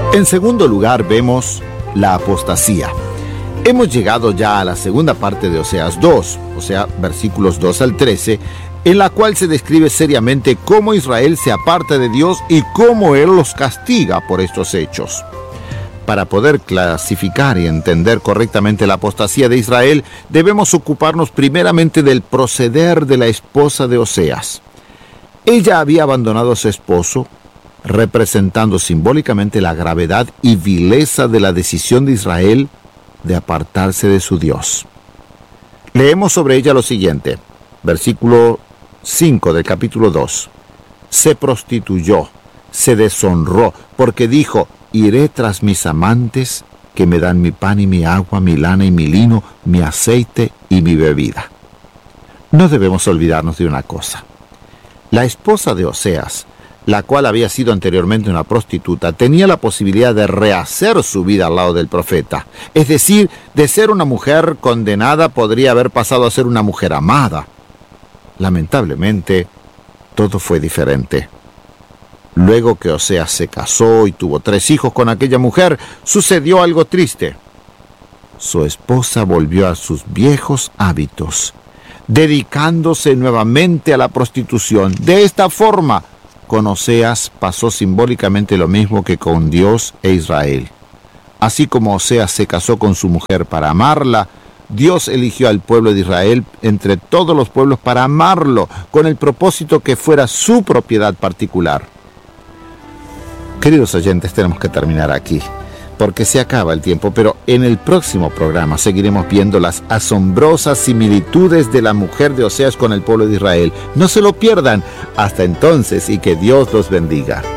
En segundo lugar, vemos la apostasía. Hemos llegado ya a la segunda parte de Oseas 2, o sea, versículos 2 al 13, en la cual se describe seriamente cómo Israel se aparta de Dios y cómo Él los castiga por estos hechos. Para poder clasificar y entender correctamente la apostasía de Israel, debemos ocuparnos primeramente del proceder de la esposa de Oseas. Ella había abandonado a su esposo, representando simbólicamente la gravedad y vileza de la decisión de Israel de apartarse de su Dios. Leemos sobre ella lo siguiente, versículo 5 del capítulo 2. Se prostituyó, se deshonró, porque dijo: iré tras mis amantes, que me dan mi pan y mi agua, mi lana y mi lino, mi aceite y mi bebida. No debemos olvidarnos de una cosa. La esposa de Oseas, la cual había sido anteriormente una prostituta, tenía la posibilidad de rehacer su vida al lado del profeta. Es decir, de ser una mujer condenada, podría haber pasado a ser una mujer amada. Lamentablemente, todo fue diferente. Luego que Oseas se casó y tuvo 3 hijos con aquella mujer, sucedió algo triste. Su esposa volvió a sus viejos hábitos, dedicándose nuevamente a la prostitución. De esta forma, con Oseas pasó simbólicamente lo mismo que con Dios e Israel. Así como Oseas se casó con su mujer para amarla, Dios eligió al pueblo de Israel entre todos los pueblos para amarlo, con el propósito que fuera su propiedad particular. Queridos oyentes, tenemos que terminar aquí, porque se acaba el tiempo, pero en el próximo programa seguiremos viendo las asombrosas similitudes de la mujer de Oseas con el pueblo de Israel. No se lo pierdan. Hasta entonces, y que Dios los bendiga.